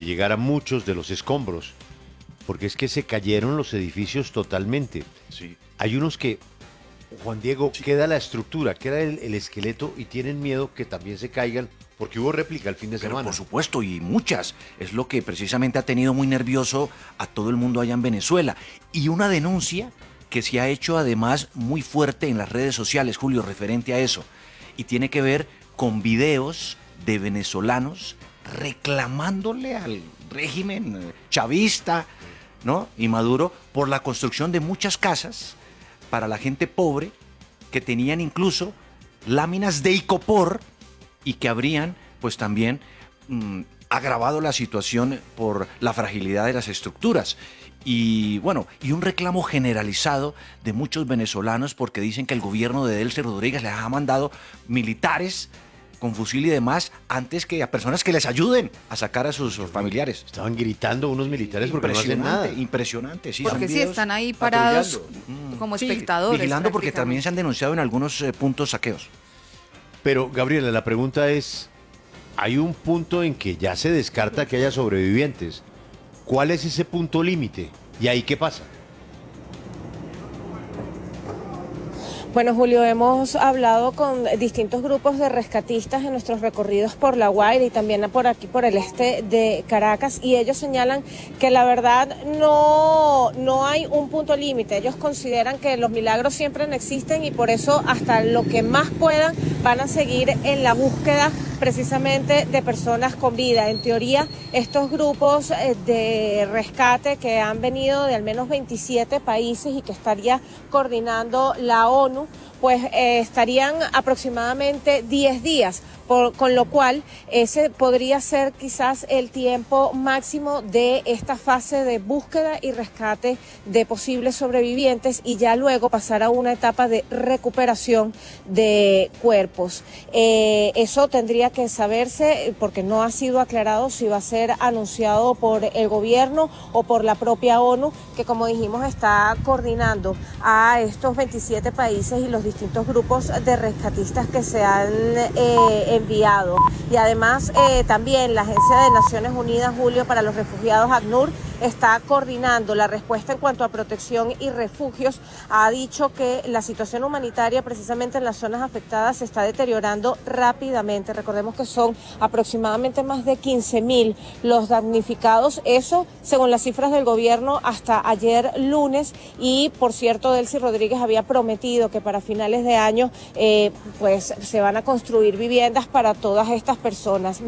llegar a muchos de los escombros, porque es que se cayeron los edificios totalmente. Sí. Hay unos que, Juan Diego, queda la estructura, queda el esqueleto y tienen miedo que también se caigan, porque hubo réplica el fin de Pero semana. por supuesto, y muchas. Es lo que precisamente ha tenido muy nervioso a todo el mundo allá en Venezuela. Y una denuncia que se ha hecho además muy fuerte en las redes sociales, Julio, referente a eso. Y tiene que ver con videos de venezolanos reclamándole al régimen chavista, ¿no? Y Maduro por la construcción de muchas casas para la gente pobre que tenían incluso láminas de icopor y que habrían pues también agravado la situación por la fragilidad de las estructuras. Y bueno, y un reclamo generalizado de muchos venezolanos porque dicen que el gobierno de Delcy Rodríguez les ha mandado militares con fusil y demás antes que a personas que les ayuden a sacar a sus familiares. Estaban gritando unos militares porque no hacen nada. Impresionante, sí. Porque son sí, videos están ahí parados patrullando. como Sí, espectadores. vigilando porque también prácticamente. se han denunciado en algunos puntos saqueos. Pero, Gabriela, la pregunta es, hay un punto en que ya se descarta que haya sobrevivientes. ¿Cuál es ese punto límite? ¿Y ahí qué pasa? Bueno, Julio, hemos hablado con distintos grupos de rescatistas en nuestros recorridos por La Guaira y también por aquí, por el este de Caracas, y ellos señalan que la verdad no hay un punto límite. Ellos consideran que los milagros siempre no existen y por eso hasta lo que más puedan van a seguir en la búsqueda precisamente de personas con vida. En teoría, estos grupos de rescate que han venido de al menos 27 países y que estaría coordinando la ONU, pues estarían aproximadamente 10 días, con lo cual ese podría ser quizás el tiempo máximo de esta fase de búsqueda y rescate de posibles sobrevivientes y ya luego pasar a una etapa de recuperación de cuerpos. Eso tendría que saberse porque no ha sido aclarado si va a ser anunciado por el gobierno o por la propia ONU, que como dijimos está coordinando a estos 27 países y los distintos grupos de rescatistas que se han enviado. Y además también la Agencia de Naciones Unidas, Julio, para los Refugiados, ACNUR, está coordinando la respuesta en cuanto a protección y refugios. Ha dicho que la situación humanitaria precisamente en las zonas afectadas se está deteriorando rápidamente. Recordemos que son aproximadamente más de 15.000 los damnificados, eso según las cifras del gobierno hasta ayer lunes. Y por cierto, Delcy Rodríguez había prometido que para finales de año pues se van a construir viviendas para todas estas personas.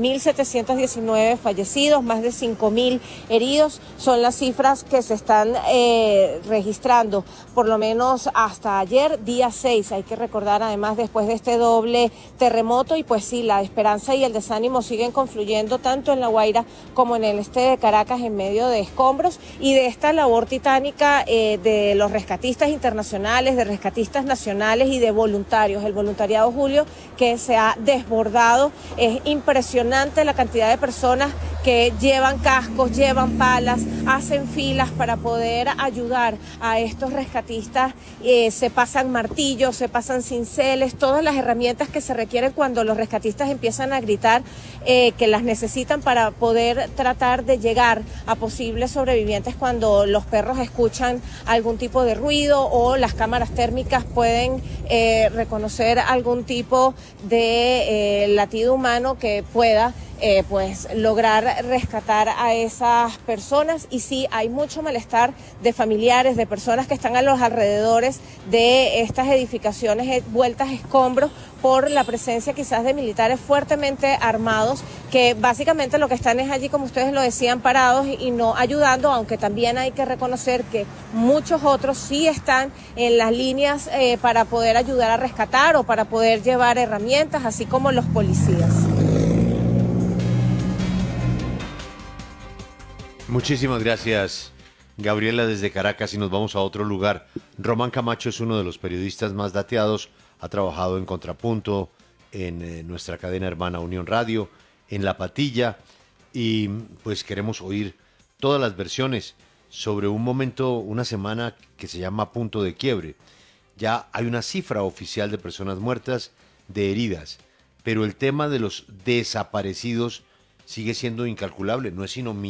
1.719 fallecidos, más de 5.000 heridos son las cifras que se están registrando, por lo menos hasta ayer, día 6. Hay que recordar además después de este doble terremoto y pues sí, la esperanza y el desánimo siguen confluyendo tanto en La Guaira como en el este de Caracas en medio de escombros y de esta labor titánica de los rescatistas internacionales, de rescatistas nacionales y de voluntarios. El voluntariado, Julio, que se ha desbordado. Es impresionante la cantidad de personas que llevan cascos, llevan palas, hacen filas para poder ayudar a estos rescatistas. Se pasan martillos, se pasan cinceles, todas las herramientas que se requieren cuando los rescatistas empiezan a gritar que las necesitan para poder tratar de llegar a posibles sobrevivientes cuando los perros escuchan algún tipo de ruido o las cámaras térmicas pueden reconocer algún tipo de latido humano que pueda pues lograr rescatar a esas personas. Y sí, hay mucho malestar de familiares, de personas que están a los alrededores de estas edificaciones vueltas a escombros por la presencia quizás de militares fuertemente armados que básicamente lo que están es allí, como ustedes lo decían, parados y no ayudando, aunque también hay que reconocer que muchos otros sí están en las líneas para poder ayudar a rescatar o para poder llevar herramientas, así como los policías. Muchísimas gracias, Gabriela, desde Caracas, y nos vamos a otro lugar. Román Camacho es uno de los periodistas más dateados, ha trabajado en Contrapunto, en nuestra cadena hermana Unión Radio, en La Patilla, y pues queremos oír todas las versiones sobre un momento, una semana que se llama punto de quiebre. Ya hay una cifra oficial de personas muertas, de heridas, pero el tema de los desaparecidos sigue siendo incalculable, no es sino